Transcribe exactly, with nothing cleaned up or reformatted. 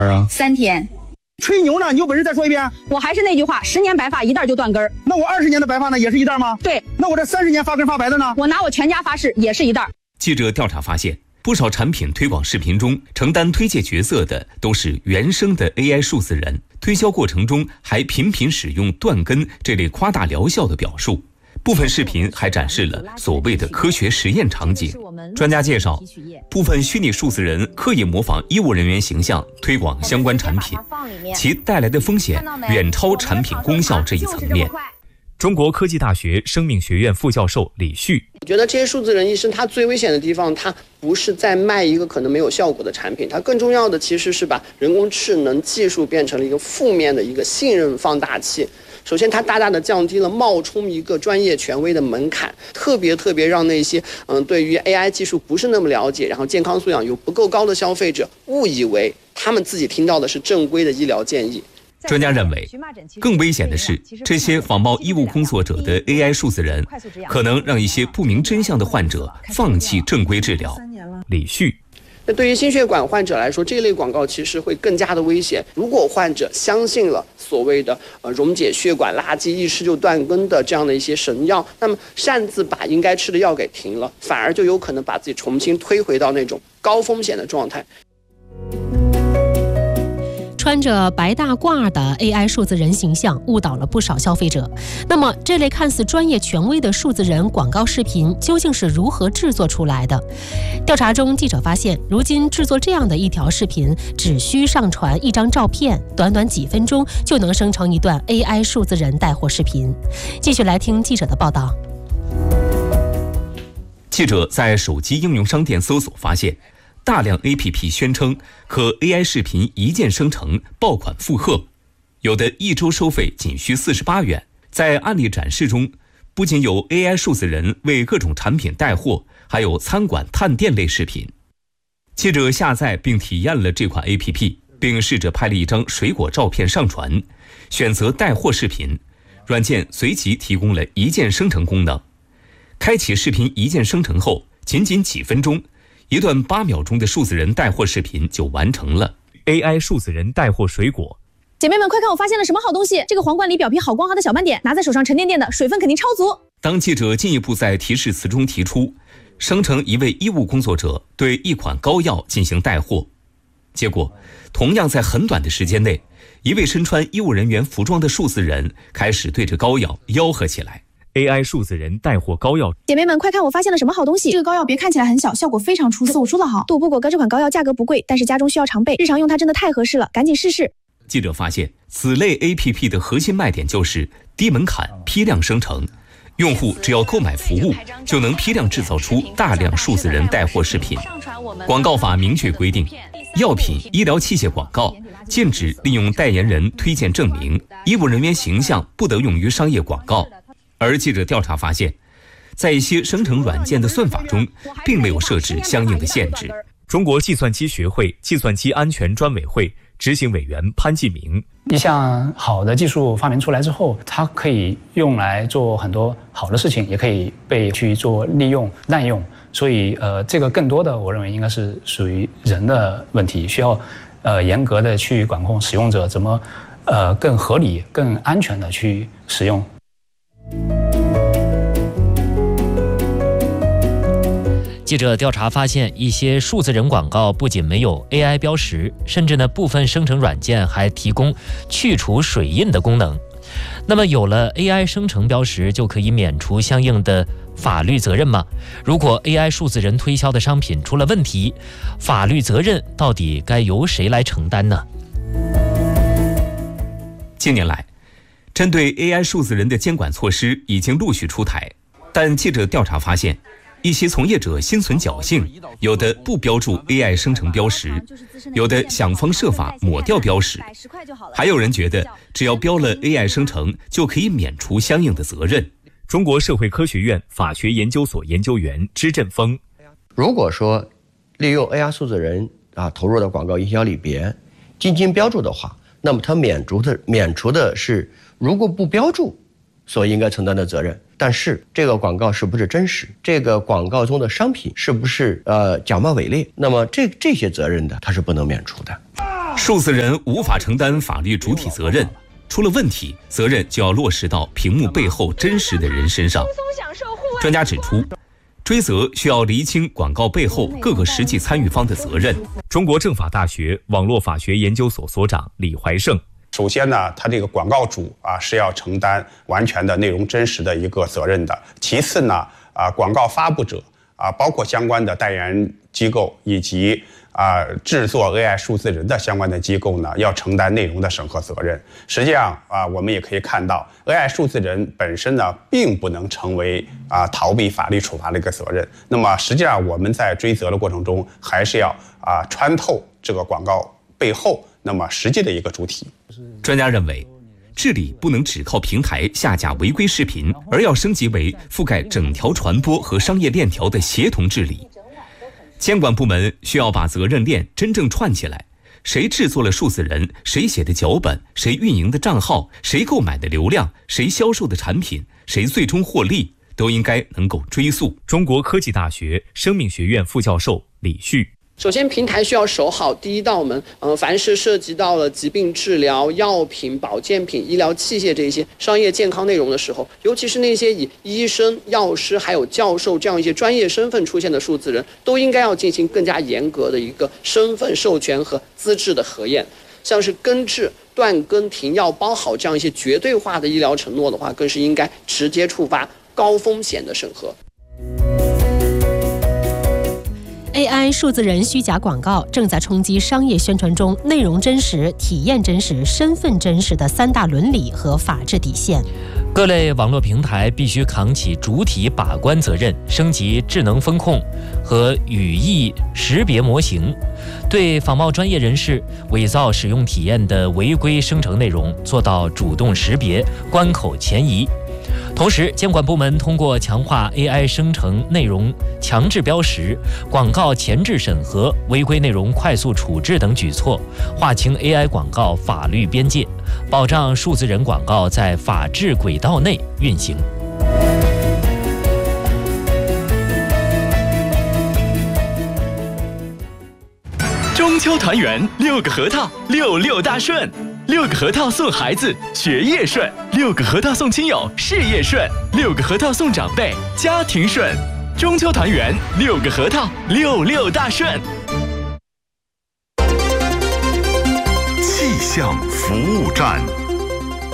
啊？ 三天。 吹牛呢？你有本事再说一遍。 我还是那句话，十年白发一袋就断根儿。 那我二十年的白发呢，也是一袋吗？ 对。 那我这三十年发根发白的呢？ 我拿我全家发誓，也是一袋。 记者调查发现，不少产品推广视频中承担推介角色的都是原生的 A I 数字人，推销过程中还频频使用断根这类夸大疗效的表述。部分视频还展示了所谓的科学实验场景。专家介绍，部分虚拟数字人刻意模仿医务人员形象推广相关产品，其带来的风险远超产品功效这一层面。 中国科技大学生命学院副教授李旭， 我觉得这些数字人医生他最危险的地方，他不是在卖一个可能没有效果的产品，他更重要的其实是把人工智能技术变成了一个负面的一个信任放大器。首先，它大大的降低了冒充一个专业权威的门槛，特别特别让那些嗯对于 A I 技术不是那么了解，然后健康素养又不够高的消费者，误以为他们自己听到的是正规的医疗建议。 专家认为，更危险的是，这些仿冒医务工作者的 A I 数字人，可能让一些不明真相的患者放弃正规治疗。 李旭。 那对于心血管患者来说，这一类广告其实会更加的危险。如果患者相信了所谓的呃溶解血管垃圾一吃就断根的这样的一些神药，那么擅自把应该吃的药给停了，反而就有可能把自己重新推回到那种高风险的状态。 穿着白大褂的 A I 数字人形象误导了不少消费者。那么，这类看似专业权威的数字人广告视频究竟是如何制作出来的？调查中，记者发现，如今制作这样的一条视频，只需上传一张照片，短短几分钟就能生成一段 A I 数字人带货视频。继续来听记者的报道。 记者在手机应用商店搜索发现，大量 A P P 宣称可 A I 视频一键生成、爆款负荷，有的一周收费仅需四十八元。在案例展示中，不仅有 A I 数字人为各种产品带货，还有餐馆探店类视频。记者下载并体验了这款 A P P， 并试着拍了一张水果照片上传，选择带货视频，软件随即提供了一键生成功能。开启视频一键生成后，仅仅几分钟，一段八秒钟的数字人带货视频就完成了。 A I 数字人带货水果。 姐妹们，快看，我发现了什么好东西！这个皇冠里表皮好光滑的小斑点，拿在手上沉甸甸的，水分肯定超足。 当记者进一步在提示词中提出生成一位医务工作者对一款膏药进行带货，结果同样在很短的时间内，一位身穿医务人员服装的数字人开始对着膏药吆喝起来。 A I 数字人带货膏药。 姐妹们，快看，我发现了什么好东西！这个膏药别看起来很小，效果非常出色。我说的好，杜布果哥这款膏药价格不贵，但是家中需要常备，日常用它真的太合适了，赶紧试试。 记者发现，此类 A P P 的核心卖点就是低门槛、批量生成，用户只要购买服务，就能批量制造出大量数字人带货视频。广告法明确规定，药品、医疗器械广告禁止利用代言人推荐证明，医务人员形象不得用于商业广告。而记者调查发现，在一些生成软件的算法中，并没有设置相应的限制。 中国计算机学会计算机安全专委会执行委员潘继明： 一项好的技术发明出来之后，它可以用来做很多好的事情，也可以被去做利用、滥用。所以，呃，这个更多的我认为应该是属于人的问题，需要呃严格的去管控使用者怎么呃更合理、更安全的去使用。 记者调查发现，一些数字人广告不仅没有 A I 标识，甚至呢部分生成软件还提供去除水印的功能。那么有了 A I 生成标识，就可以免除相应的法律责任吗？如果 A I 数字人推销的商品出了问题，法律责任到底该由谁来承担呢？ 近年来，针对 A I 数字人的监管措施已经陆续出台，但记者调查发现，一些从业者心存侥幸，有的不标注 A I 生成标识，有的想方设法抹掉标识，还有人觉得只要标了 A I 生成就可以免除相应的责任。 中国社会科学院法学研究所研究员支振峰： 如果说利用 A I 数字人啊投入的广告营销里边进行标注的话，那么它免除的免除的是如果不标注所应该承担的责任。但是这个广告是不是真实，这个广告中的商品是不是呃假冒伪劣，那么这这些责任的它是不能免除的。 数字人无法承担法律主体责任，出了问题，责任就要落实到屏幕背后真实的人身上。专家指出，追责需要厘清广告背后各个实际参与方的责任。 中国政法大学网络法学研究所所长李怀胜。 首先呢，他这个广告主啊是要承担完全的内容真实的一个责任的。其次呢，啊广告发布者啊，包括相关的代言机构以及啊制作 A I 数字人的相关的机构呢，要承担内容的审核责任。实际上啊，我们也可以看到 ，A I 数字人本身呢，并不能成为啊逃避法律处罚的一个责任。那么实际上我们在追责的过程中，还是要啊穿透这个广告背后那么实际的一个主体。 专家认为，治理不能只靠平台下架违规视频，而要升级为覆盖整条传播和商业链条的协同治理。监管部门需要把责任链真正串起来，谁制作了数字人，谁写的脚本，谁运营的账号，谁购买的流量，谁销售的产品，谁最终获利，都应该能够追溯。 中国科技大学生命学院副教授李旭。 首先，平台需要守好第一道门。呃，凡是涉及到了疾病治疗、药品、保健品、医疗器械这一些商业健康内容的时候，尤其是那些以医生、药师还有教授这样一些专业身份出现的数字人，都应该要进行更加严格的一个身份授权和资质的核验。像是根治、断根、停药、包好这样一些绝对化的医疗承诺的话，更是应该直接触发高风险的审核。 A I 数字人虚假广告正在冲击商业宣传中内容真实、体验真实、身份真实的三大伦理和法治底线。 各类网络平台必须扛起主体把关责任，升级智能风控和语义识别模型，对仿冒专业人士伪造使用体验的违规生成内容做到主动识别、关口前移。同时，监管部门通过强化 A I 生成内容强制标识、广告前置审核、违规内容快速处置等举措，划清 A I 广告法律边界，保障数字人广告在法治轨道内运行。 中秋团圆，六个核桃，六六大顺。六个核桃送孩子，学业顺；六个核桃送亲友，事业顺；六个核桃送长辈，家庭顺。中秋团圆，六个核桃，六六大顺。 气象服务站。